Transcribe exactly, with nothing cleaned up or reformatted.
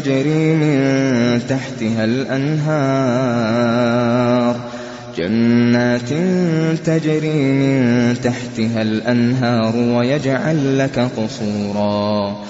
تجري من تحتها الأنهار جنات تجري من تحتها الأنهار ويجعل لك قصورا